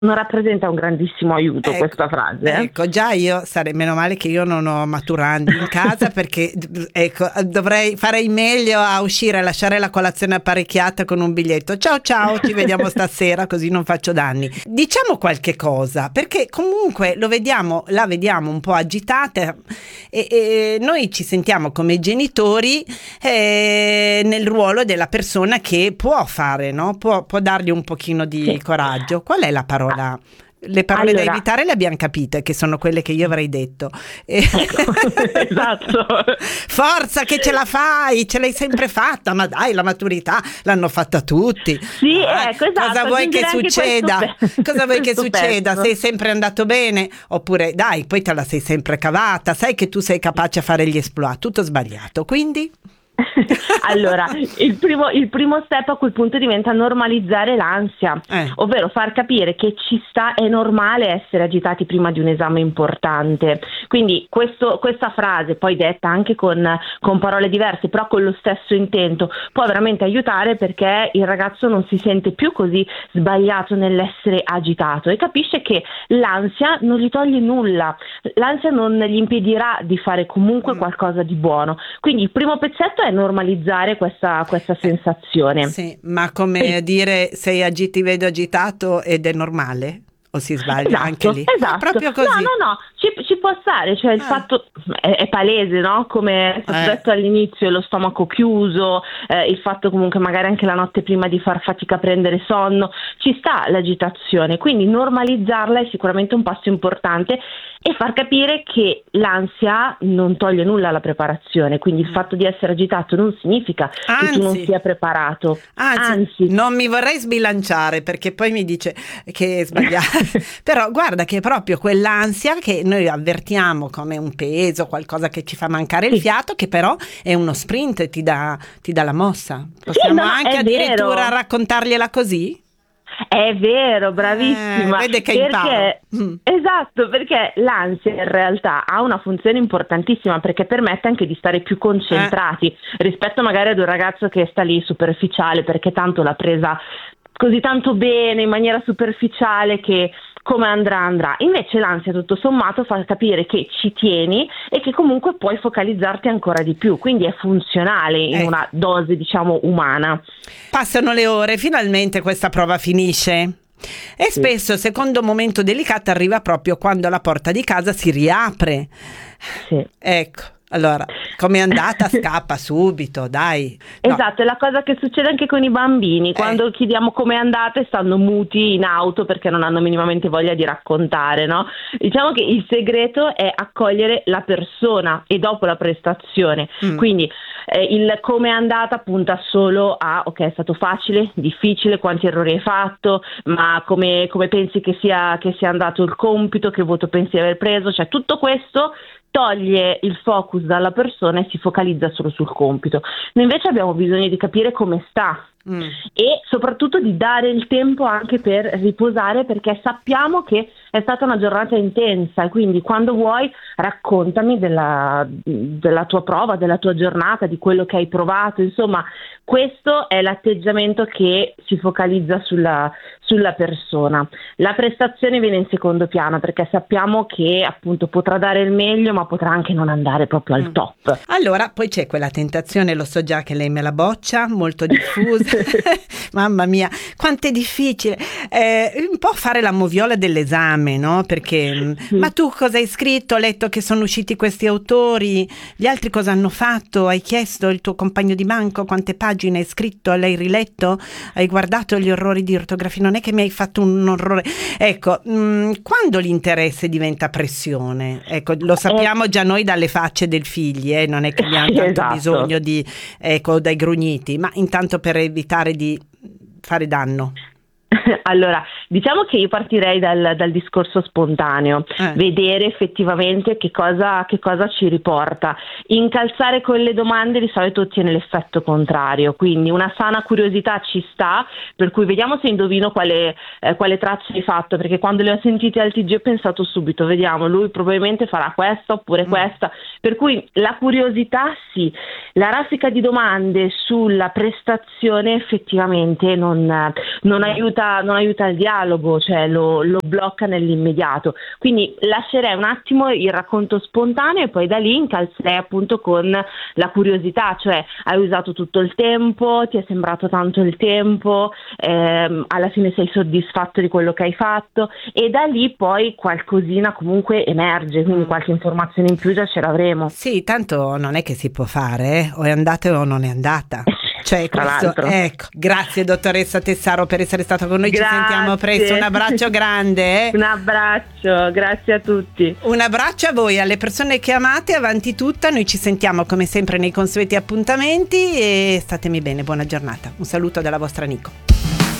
non rappresenta un grandissimo aiuto, Ecco, questa frase. ecco, già io meno male che io non ho maturandi in casa perché ecco, farei meglio a uscire a lasciare la colazione apparecchiata con un biglietto. Ciao ciao, ci vediamo stasera, così non faccio danni. Diciamo qualche cosa, perché comunque la vediamo un po' agitata e noi ci sentiamo come genitori nel ruolo della persona che può fare, no? Può dargli un pochino di Sì. coraggio. Qual è la parola? Le parole da Allora, evitare le abbiamo capite, che sono quelle che io avrei detto. ecco, esatto. Forza che ce la fai, ce l'hai sempre fatta, ma dai, la maturità l'hanno fatta tutti. Sì, ecco, esatto. Cosa vuoi che aggiungere anche succeda? Cosa vuoi che questo succeda? pezzo. Sei sempre andato bene? Oppure dai, poi te la sei sempre cavata, sai che tu sei capace a fare gli exploit, tutto sbagliato, quindi? Allora, il primo step a quel punto diventa normalizzare l'ansia, ovvero far capire che è normale essere agitati prima di un esame importante. Quindi questa frase, poi detta anche con parole diverse, però con lo stesso intento, può veramente aiutare, perché il ragazzo non si sente più così sbagliato nell'essere agitato e capisce che l'ansia non gli toglie nulla, l'ansia non gli impedirà di fare comunque qualcosa di buono. Quindi il primo pezzetto è normalizzare questa sensazione. Sì, ma come dire, ti vedo agitato ed è normale? O si sbaglia anche lì? Esatto. Proprio così. No, ci può stare, cioè il fatto è palese, no? Come è stato detto all'inizio, lo stomaco chiuso, il fatto comunque magari anche la notte prima di far fatica a prendere sonno, ci sta l'agitazione, quindi normalizzarla è sicuramente un passo importante e far capire che l'ansia non toglie nulla alla preparazione, quindi il fatto di essere agitato non significa che tu non sia preparato. Anzi, non mi vorrei sbilanciare perché poi mi dice che è sbagliato. Però guarda che è proprio quell'ansia che noi avvertiamo come un peso, qualcosa che ci fa mancare il fiato, che però è uno sprint e ti dà la mossa. Possiamo anche addirittura raccontargliela così? È vero, bravissima. Vede che imparo. Esatto, perché l'ansia in realtà ha una funzione importantissima, perché permette anche di stare più concentrati rispetto magari ad un ragazzo che sta lì superficiale, perché tanto l'ha presa così tanto bene, in maniera superficiale, che come andrà. Invece l'ansia tutto sommato fa capire che ci tieni e che comunque puoi focalizzarti ancora di più, quindi è funzionale in una dose, diciamo, umana. Passano le ore, finalmente questa prova finisce. E spesso il secondo momento delicato arriva proprio quando la porta di casa si riapre. Sì. Ecco. Allora, com'è andata? Scappa subito, dai. No. Esatto, è la cosa che succede anche con i bambini, quando chiediamo com'è andata e stanno muti in auto perché non hanno minimamente voglia di raccontare, no? Diciamo che il segreto è accogliere la persona e dopo la prestazione, quindi il come è andata punta solo a ok, è stato facile, difficile, quanti errori hai fatto, ma come pensi che sia andato il compito, che voto pensi di aver preso, cioè tutto questo toglie il focus dalla persona e si focalizza solo sul compito. Noi invece abbiamo bisogno di capire come sta e soprattutto di dare il tempo anche per riposare, perché sappiamo che è stata una giornata intensa e quindi quando vuoi raccontami della tua prova, della tua giornata, di quello che hai provato, insomma questo è l'atteggiamento che si focalizza sulla persona. La prestazione viene in secondo piano perché sappiamo che appunto potrà dare il meglio ma potrà anche non andare proprio al top. Allora poi c'è quella tentazione, lo so già che lei me la boccia, molto diffusa. Mamma mia, quanto è difficile un po' fare la moviola dell'esame, no? Perché ma tu cosa hai scritto? Ho letto che sono usciti questi autori, gli altri cosa hanno fatto? Hai chiesto il tuo compagno di banco quante pagine hai scritto? L'hai riletto? Hai guardato gli errori di ortografia? Non è che mi hai fatto un orrore. Ecco, quando l'interesse diventa pressione, ecco, lo sappiamo già noi dalle facce del figlio, non è che abbiamo tanto bisogno di, ecco, dai grugniti, ma intanto per evitare di fare danno. Allora, diciamo che io partirei dal discorso spontaneo, vedere effettivamente che cosa ci riporta. Incalzare con le domande di solito ottiene l'effetto contrario, quindi una sana curiosità ci sta, per cui vediamo se indovino quale traccia hai fatto, perché quando le ho sentite al TG ho pensato subito, vediamo, lui probabilmente farà questa oppure questa, per cui la curiosità sì, la raffica di domande sulla prestazione effettivamente non aiuta il dialogo, dialogo, cioè lo blocca nell'immediato. Quindi lascerei un attimo il racconto spontaneo e poi da lì incalzerei appunto con la curiosità, cioè hai usato tutto il tempo, ti è sembrato tanto il tempo, alla fine sei soddisfatto di quello che hai fatto, e da lì poi qualcosina comunque emerge, quindi qualche informazione in più già ce l'avremo. Sì, tanto non è che si può fare, o è andata o non è andata. Cioè, questo, ecco. Grazie dottoressa Tessaro per essere stata con noi. Grazie. Ci sentiamo presto, un abbraccio grande. Un abbraccio, grazie a tutti. Un abbraccio a voi, alle persone che amate, avanti tutta. Noi ci sentiamo come sempre nei consueti appuntamenti e statemi bene, buona giornata. Un saluto dalla vostra Nico.